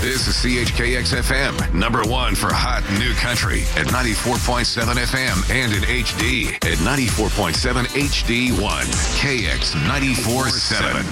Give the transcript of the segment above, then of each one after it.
This is CHKX-FM, number one for hot new country at 94.7 FM and in HD at 94.7 HD1. KX 94.7.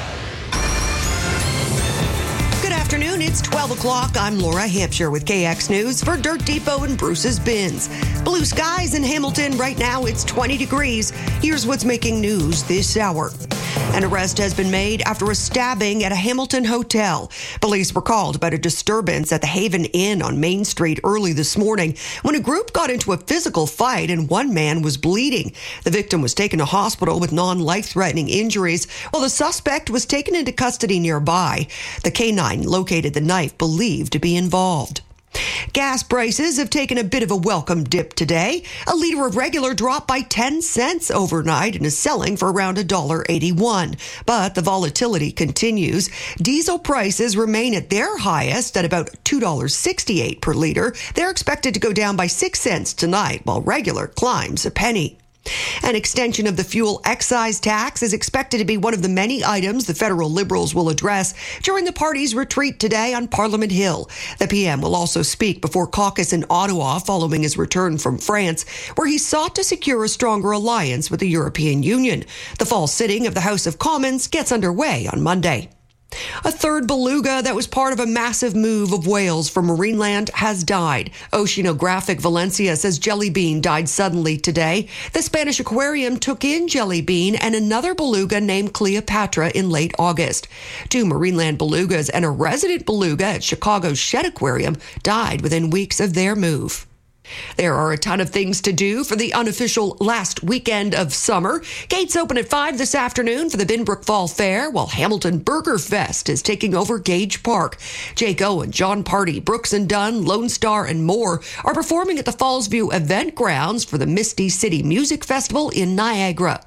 Good afternoon. It's 12 o'clock. I'm Laura Hampshire with KX News for Dirt Depot and Bruce's Bins. Blue skies in Hamilton. Right now, it's 20 degrees. Here's what's making news this hour. An arrest has been made after a stabbing at a Hamilton hotel. Police were called about a disturbance at the Haven Inn on Main Street early this morning when a group got into a physical fight and one man was bleeding. The victim was taken to hospital with non-life-threatening injuries, while the suspect was taken into custody nearby. The canine located the knife believed to be involved. Gas prices have taken a bit of a welcome dip today. A liter of regular dropped by 10 cents overnight and is selling for around $1.81. But the volatility continues. Diesel prices remain at their highest at about $2.68 per liter. They're expected to go down by 6 cents tonight, while regular climbs a penny. An extension of the fuel excise tax is expected to be one of the many items the federal Liberals will address during the party's retreat today on Parliament Hill. The PM will also speak before caucus in Ottawa following his return from France, where he sought to secure a stronger alliance with the European Union. The fall sitting of the House of Commons gets underway on Monday. A third beluga that was part of a massive move of whales from Marineland has died. Oceanographic Valencia says Jelly Bean died suddenly today. The Spanish aquarium took in Jelly Bean and another beluga named Cleopatra in late August. 2 Marineland belugas and a resident beluga at Chicago's Shedd Aquarium died within weeks of their move. There are a ton of things to do for the unofficial last weekend of summer. Gates open at 5 this afternoon for the Binbrook Fall Fair, while Hamilton Burger Fest is taking over Gage Park. Jake Owen, John Party, Brooks and Dunn, Lone Star, and more are performing at the Fallsview Event Grounds for the Misty City Music Festival in Niagara.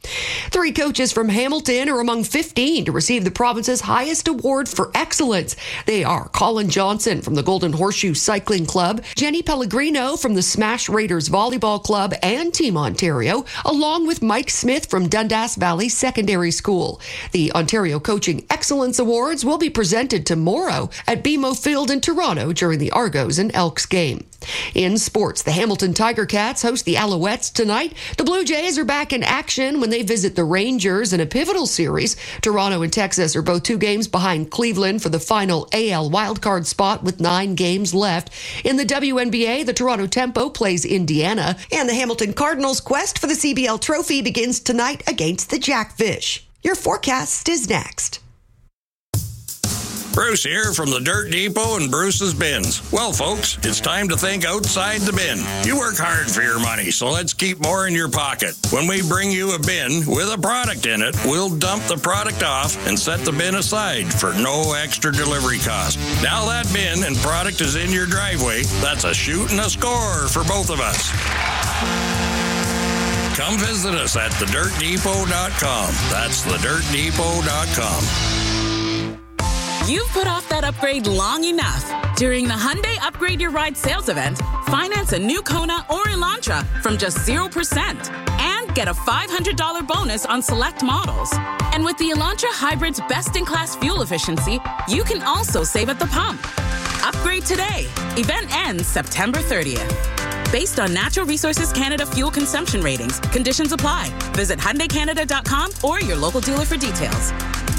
3 coaches from Hamilton are among 15 to receive the province's highest award for excellence. They are Colin Johnson from the Golden Horseshoe Cycling Club, Jenny Pellegrino from the Smash Raiders Volleyball Club and Team Ontario, along with Mike Smith from Dundas Valley Secondary School. The Ontario Coaching Excellence Awards will be presented tomorrow at BMO Field in Toronto during the Argos and Elks game. In sports, the Hamilton Tiger Cats host the Alouettes tonight. The Blue Jays are back in action when they visit the Rangers in a pivotal series. Toronto and Texas are both 2 games behind Cleveland for the final AL wildcard spot with 9 games left. In the WNBA, the Toronto Tempo plays Indiana, and the Hamilton Cardinals' quest for the CBL trophy begins tonight against the Jackfish. Your forecast is next. Bruce here from the Dirt Depot and Bruce's Bins. Well, folks, it's time to think outside the bin. You work hard for your money, so let's keep more in your pocket. When we bring you a bin with a product in it, we'll dump the product off and set the bin aside for no extra delivery cost. Now that bin and product is in your driveway, that's a shoot and a score for both of us. Come visit us at thedirtdepot.com. That's thedirtdepot.com. You've put off that upgrade long enough. During the Hyundai Upgrade Your Ride sales event, finance a new Kona or Elantra from just 0% and get a $500 bonus on select models. And with the Elantra Hybrid's best-in-class fuel efficiency, you can also save at the pump. Upgrade today. Event ends September 30th. Based on Natural Resources Canada fuel consumption ratings, conditions apply. Visit HyundaiCanada.com or your local dealer for details.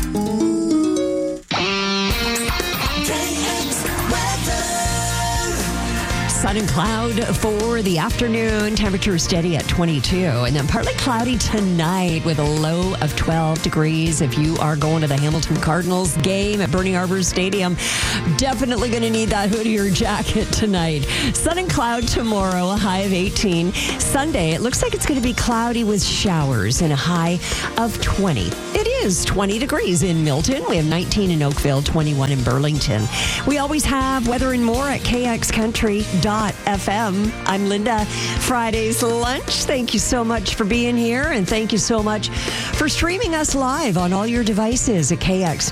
Sun and cloud for the afternoon. Temperature steady at 22. And then partly cloudy tonight with a low of 12 degrees. If you are going to the Hamilton Cardinals game at Burning Arbor Stadium, definitely going to need that hoodie or jacket tonight. Sun and cloud tomorrow, a high of 18. Sunday, it looks like it's going to be cloudy with showers and a high of 20. It is 20 degrees in Milton. We have 19 in Oakville, 21 in Burlington. We always have weather and more at KXCountry.FM. I'm Linda. Friday's lunch. Thank you so much for being here, and thank you so much for streaming us live on all your devices at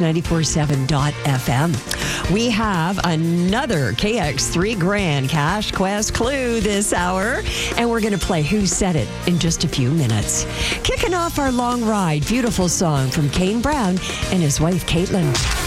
KX947.fm. We have another KX 3 Grand Cash Quest clue this hour, and we're going to play Who Said It in just a few minutes. Kicking off our long ride, beautiful song from Kane Brown and his wife, Caitlin.